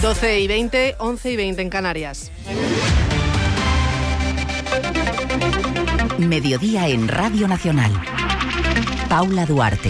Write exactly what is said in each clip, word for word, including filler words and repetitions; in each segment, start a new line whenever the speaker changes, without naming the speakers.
doce y veinte, once y veinte en Canarias.
Mediodía en Radio Nacional. Paula Duarte.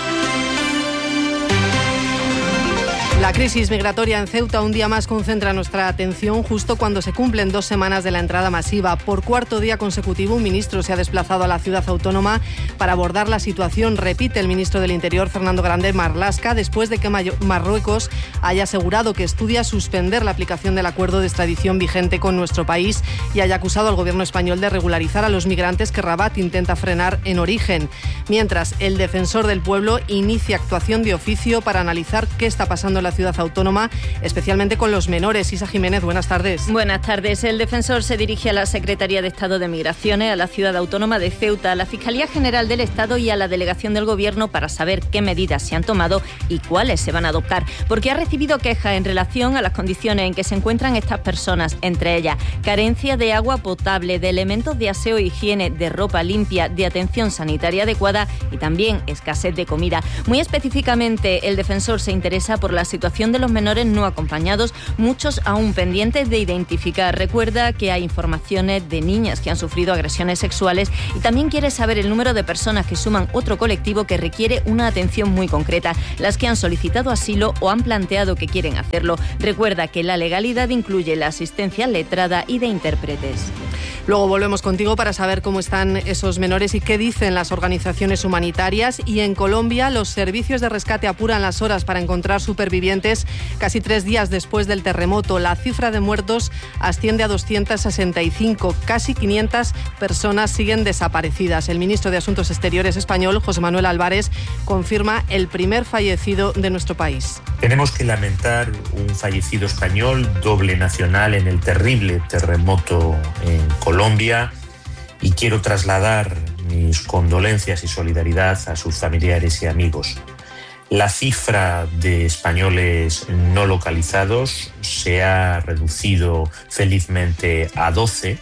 La crisis migratoria en Ceuta un día más concentra nuestra atención justo cuando se cumplen dos semanas de la entrada masiva. Por cuarto día consecutivo, un ministro se ha desplazado a la ciudad autónoma para abordar la situación. Repite el ministro del Interior, Fernando Grande Marlaska, después de que Marruecos haya asegurado que estudia suspender la aplicación del acuerdo de extradición vigente con nuestro país y haya acusado al gobierno español de regularizar a los migrantes que Rabat intenta frenar en origen. Mientras, el defensor del pueblo inicia actuación de oficio para analizar qué está pasando en la ciudad autónoma, especialmente con los menores. Isa Jiménez, buenas tardes.
Buenas tardes. El defensor se dirige a la Secretaría de Estado de Migraciones, a la ciudad autónoma de Ceuta, a la Fiscalía General del Estado y a la Delegación del Gobierno para saber qué medidas se han tomado y cuáles se van a adoptar, porque ha recibido quejas en relación a las condiciones en que se encuentran estas personas, entre ellas carencia de agua potable, de elementos de aseo e higiene, de ropa limpia, de atención sanitaria adecuada y también escasez de comida. Muy específicamente, el defensor se interesa por la situación de los menores no acompañados, muchos aún pendientes de identificar. Recuerda que hay informaciones de niñas que han sufrido agresiones sexuales y también quiere saber el número de personas que suman otro colectivo que requiere una atención muy concreta, las que han solicitado asilo o han planteado que quieren hacerlo. Recuerda que la legalidad incluye la asistencia letrada y de intérpretes.
Luego volvemos contigo para saber cómo están esos menores y qué dicen las organizaciones humanitarias. Y en Colombia, los servicios de rescate apuran las horas para encontrar supervivientes casi tres días después del terremoto. La cifra de muertos asciende a doscientas sesenta y cinco. Casi quinientas personas siguen desaparecidas. El ministro de Asuntos Exteriores español, José Manuel Álvarez, confirma el primer fallecido de nuestro país.
Tenemos que lamentar un fallecido español, doble nacional, en el terrible terremoto en Colombia, y quiero trasladar mis condolencias y solidaridad a sus familiares y amigos. La cifra de españoles no localizados se ha reducido felizmente a doce.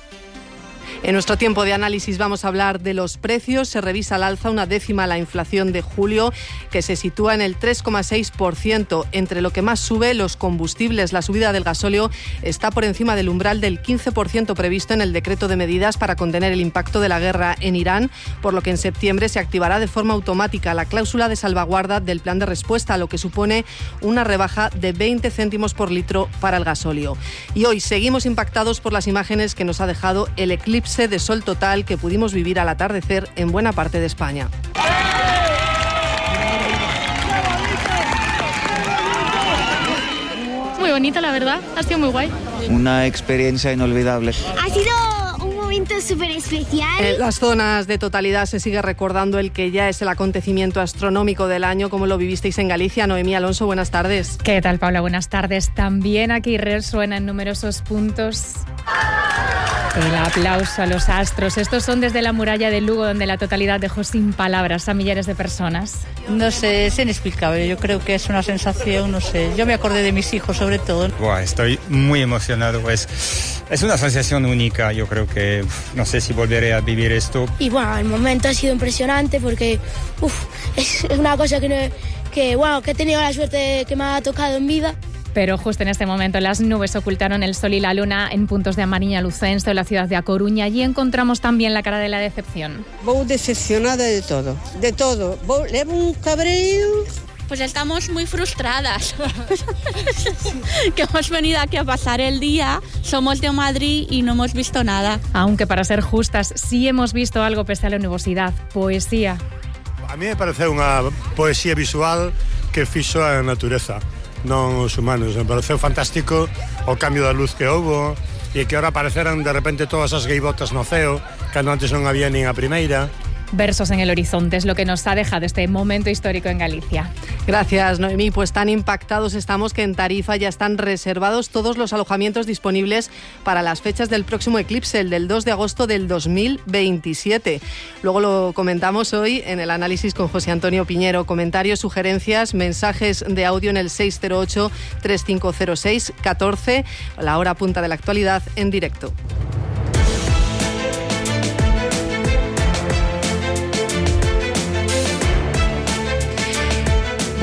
En nuestro tiempo de análisis vamos a hablar de los precios. Se revisa al alza una décima la inflación de julio, que se sitúa en el tres coma seis por ciento. Entre lo que más sube, los combustibles. La subida del gasóleo está por encima del umbral del quince por ciento previsto en el decreto de medidas para contener el impacto de la guerra en Irán, por lo que en septiembre se activará de forma automática la cláusula de salvaguarda del plan de respuesta, lo que supone una rebaja de veinte céntimos por litro para el gasóleo. Y hoy seguimos impactados por las imágenes que nos ha dejado el eclipse de sol total que pudimos vivir al atardecer en buena parte de España.
Muy bonita, la verdad, ha sido muy guay.
Una experiencia inolvidable.
Ha sido un momento súper especial.
En las zonas de totalidad se sigue recordando el que ya es el acontecimiento astronómico del año. ¿Cómo lo vivisteis en Galicia? Noemí Alonso, buenas tardes.
¿Qué tal, Paula? Buenas tardes. También aquí resuena en numerosos puntos el aplauso a los astros. Estos son desde la muralla de Lugo, donde la totalidad dejó sin palabras a millares de personas.
No sé, es inexplicable. Yo creo que es una sensación, no sé. Yo me acordé de mis hijos, sobre todo.
Buah, estoy muy emocionado. Es, es una sensación única. Yo creo que no sé si volveré a vivir esto.
Y bueno, el momento ha sido impresionante porque uf, es una cosa que, no, que, wow, que he tenido la suerte que me ha tocado en vida.
Pero justo en este momento las nubes ocultaron el sol y la luna en puntos de Amariña, Lucense o la ciudad de A Coruña. Allí encontramos también la cara de la decepción.
Voy decepcionada de todo, de todo. Voy, levo un cabreo.
Pues estamos muy frustradas, que hemos venido aquí a pasar el día, somos de Madrid y no hemos visto nada.
Aunque para ser justas, sí hemos visto algo pese a la nubosidad, poesía.
A mí me parece unha poesía visual que fixo a natureza, non os humanos. Me pareceu fantástico o cambio da luz que houbo e que ahora apareceran de repente todas as gaivotas no ceo, cando antes non había nin a primeira.
Versos en el horizonte es lo que nos ha dejado este momento histórico en Galicia.
Gracias, Noemí. Pues tan impactados estamos que en Tarifa ya están reservados todos los alojamientos disponibles para las fechas del próximo eclipse, el del dos de agosto del dos mil veintisiete. Luego lo comentamos hoy en el análisis con José Antonio Piñero. Comentarios, sugerencias, mensajes de audio en el seis cero ocho, tres cinco cero seis, uno cuatro, la hora punta de la actualidad en directo.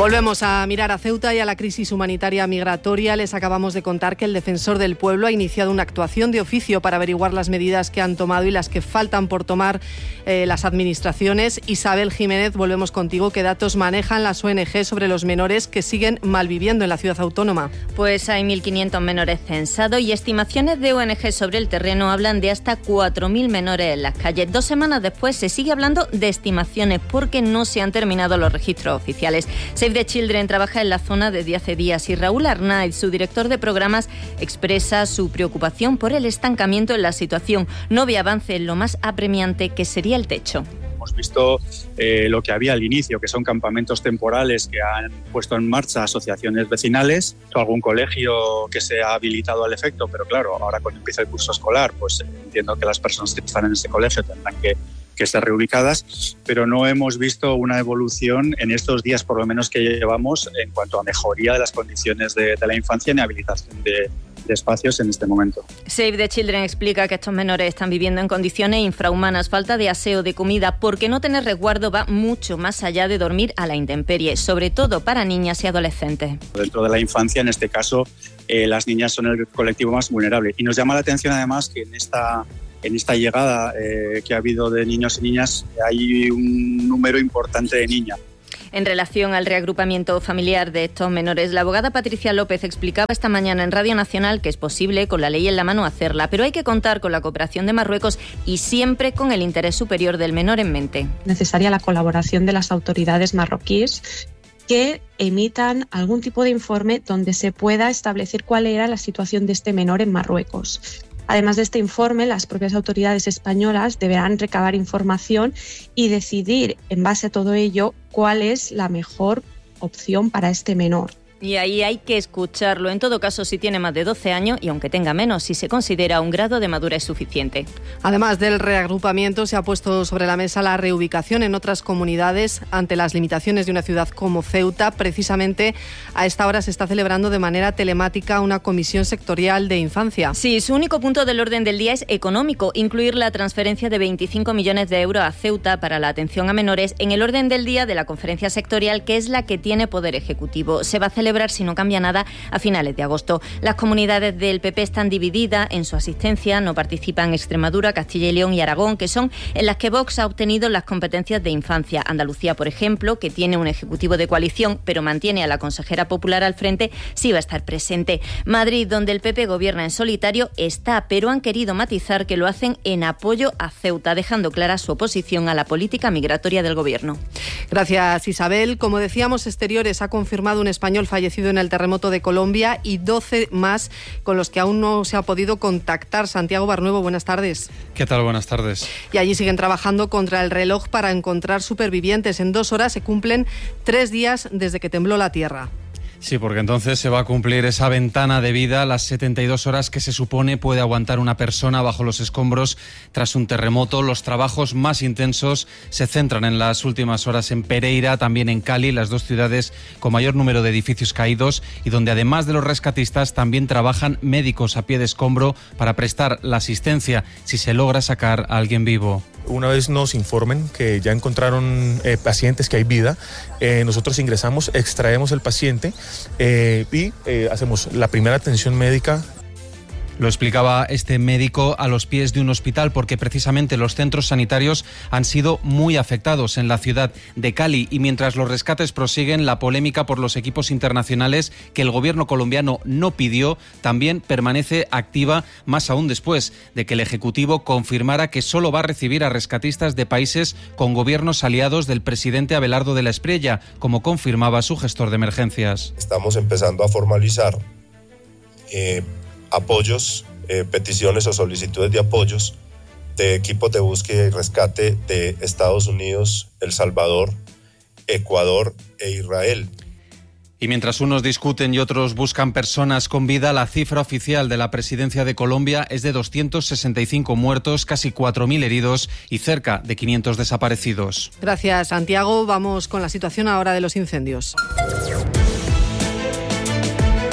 Volvemos a mirar a Ceuta y a la crisis humanitaria migratoria. Les acabamos de contar que el Defensor del Pueblo ha iniciado una actuación de oficio para averiguar las medidas que han tomado y las que faltan por tomar eh, las administraciones. Isabel Jiménez, volvemos contigo. ¿Qué datos manejan las O N G sobre los menores que siguen malviviendo en la ciudad autónoma?
Pues hay mil quinientos menores censados y estimaciones de O N G sobre el terreno hablan de hasta cuatro mil menores en las calles. Dos semanas después se sigue hablando de estimaciones porque no se han terminado los registros oficiales. Save the Children trabaja en la zona desde hace días y Raúl Arnaiz, su director de programas, expresa su preocupación por el estancamiento en la situación. No ve avance en lo más apremiante que sería el techo.
Hemos visto eh, lo que había al inicio, que son campamentos temporales que han puesto en marcha asociaciones vecinales, algún colegio que se ha habilitado al efecto, pero claro, ahora cuando empieza el curso escolar, pues entiendo que las personas que están en ese colegio tendrán que que estar reubicadas, pero no hemos visto una evolución en estos días, por lo menos que llevamos, en cuanto a mejoría de las condiciones de, de la infancia y habilitación de, de espacios en este momento.
Save the Children explica que estos menores están viviendo en condiciones infrahumanas, falta de aseo, de comida, porque no tener resguardo va mucho más allá de dormir a la intemperie, sobre todo para niñas y adolescentes.
Dentro de la infancia, en este caso, eh, las niñas son el colectivo más vulnerable. Y nos llama la atención además que en esta En esta llegada eh, que ha habido de niños y niñas, hay un número importante de niñas.
En relación al reagrupamiento familiar de estos menores, la abogada Patricia López explicaba esta mañana en Radio Nacional que es posible, con la ley en la mano, hacerla, pero hay que contar con la cooperación de Marruecos y siempre con el interés superior del menor en mente.
Necesaria la colaboración de las autoridades marroquíes que emitan algún tipo de informe donde se pueda establecer cuál era la situación de este menor en Marruecos. Además de este informe, las propias autoridades españolas deberán recabar información y decidir, en base a todo ello, cuál es la mejor opción para este menor.
Y ahí hay que escucharlo. En todo caso, si tiene más de doce años y aunque tenga menos, si se considera un grado de madurez suficiente.
Además del reagrupamiento, se ha puesto sobre la mesa la reubicación en otras comunidades ante las limitaciones de una ciudad como Ceuta. Precisamente a esta hora se está celebrando de manera telemática una comisión sectorial de infancia.
Sí, su único punto del orden del día es económico, incluir la transferencia de veinticinco millones de euros a Ceuta para la atención a menores en el orden del día de la conferencia sectorial, que es la que tiene poder ejecutivo. Se va a celebrar, si no cambia nada, a finales de agosto. Las comunidades del P P están divididas en su asistencia. No participan Extremadura, Castilla y León y Aragón, que son en las que Vox ha obtenido las competencias de infancia. Andalucía, por ejemplo, que tiene un ejecutivo de coalición, pero mantiene a la consejera popular al frente, sí va a estar presente. Madrid, donde el P P gobierna en solitario, está, pero han querido matizar que lo hacen en apoyo a Ceuta, dejando clara su oposición a la política migratoria del gobierno.
Gracias, Isabel. Como decíamos, Exteriores ha confirmado un español fallecido en el terremoto de Colombia y doce más con los que aún no se ha podido contactar. Santiago Barnuevo, buenas tardes.
¿Qué tal? Buenas tardes.
Y allí siguen trabajando contra el reloj para encontrar supervivientes. En dos horas se cumplen tres días desde que tembló la tierra.
Sí, porque entonces se va a cumplir esa ventana de vida, las setenta y dos horas que se supone puede aguantar una persona bajo los escombros tras un terremoto. Los trabajos más intensos se centran en las últimas horas en Pereira, también en Cali, las dos ciudades con mayor número de edificios caídos y donde además de los rescatistas también trabajan médicos a pie de escombro para prestar la asistencia si se logra sacar a alguien vivo.
Una vez nos informen que ya encontraron eh, pacientes, que hay vida, eh, nosotros ingresamos, extraemos el paciente eh, y eh, hacemos la primera atención médica.
Lo explicaba este médico a los pies de un hospital porque precisamente los centros sanitarios han sido muy afectados en la ciudad de Cali y mientras los rescates prosiguen, la polémica por los equipos internacionales que el gobierno colombiano no pidió también permanece activa, más aún después de que el Ejecutivo confirmara que solo va a recibir a rescatistas de países con gobiernos aliados del presidente Abelardo de la Espriella, como confirmaba su gestor de emergencias.
Estamos empezando a formalizar eh, apoyos, eh, peticiones o solicitudes de apoyos de equipos de búsqueda y rescate de Estados Unidos, El Salvador, Ecuador e Israel.
Y mientras unos discuten y otros buscan personas con vida, la cifra oficial de la presidencia de Colombia es de doscientos sesenta y cinco muertos, casi cuatro mil heridos y cerca de quinientos desaparecidos.
Gracias, Santiago. Vamos con la situación ahora de los incendios. El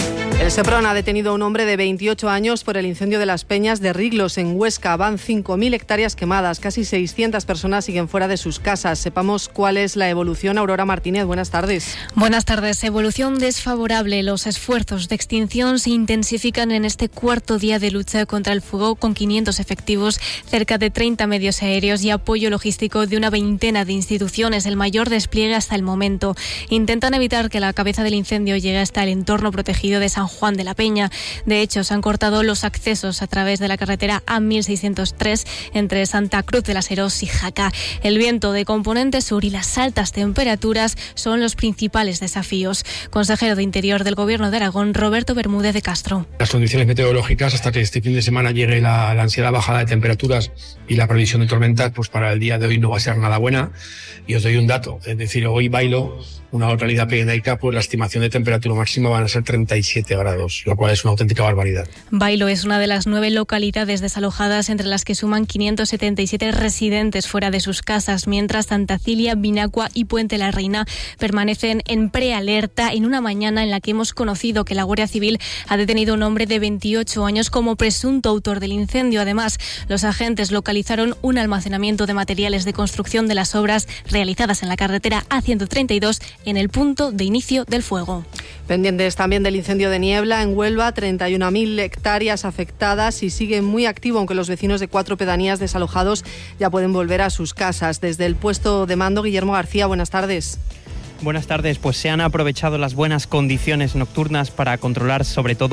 Seprona ha detenido a un hombre de veintiocho años por el incendio de las Peñas de Riglos en Huesca. Van cinco mil hectáreas quemadas, casi seiscientas personas siguen fuera de sus casas. Sepamos cuál es la evolución. Aurora Martínez, buenas tardes.
Buenas tardes. Evolución desfavorable. Los esfuerzos de extinción se intensifican en este cuarto día de lucha contra el fuego, con quinientos efectivos, cerca de treinta medios aéreos y apoyo logístico de una veintena de instituciones, el mayor despliegue hasta el momento. Intentan evitar que la cabeza del incendio llegue hasta el entorno protegido de San Juan de la Peña. De hecho, se han cortado los accesos a través de la carretera A mil seiscientos tres entre Santa Cruz de las Heros y Jaca. El viento de componente sur y las altas temperaturas son los principales desafíos. Consejero de Interior del Gobierno de Aragón, Roberto Bermúdez de Castro.
Las condiciones meteorológicas, hasta que este fin de semana llegue la, la ansiada bajada de temperaturas y la previsión de tormentas, pues para el día de hoy no va a ser nada buena. Y os doy un dato, es decir, hoy Bailo, una localidad pirenaica, pues la estimación de temperatura máxima van a ser treinta y siete grados, lo cual es una auténtica barbaridad.
Bailo es una de las nueve localidades desalojadas, entre las que suman quinientos setenta y siete residentes fuera de sus casas, mientras Santa Cilia, Vinacua y Puente la Reina permanecen en prealerta en una mañana en la que hemos conocido que la Guardia Civil ha detenido a un hombre de veintiocho años como presunto autor del incendio. Además, los agentes localizaron un almacenamiento de materiales de construcción de las obras realizadas en la carretera A ciento treinta y dos en el punto de inicio del fuego.
Pendientes también del incendio de Niebla en Huelva, treinta y una mil hectáreas afectadas y sigue muy activo, aunque los vecinos de cuatro pedanías desalojados ya pueden volver a sus casas. Desde el puesto de mando, Guillermo García, buenas tardes.
Buenas tardes, pues se han aprovechado las buenas condiciones nocturnas para controlar sobre todo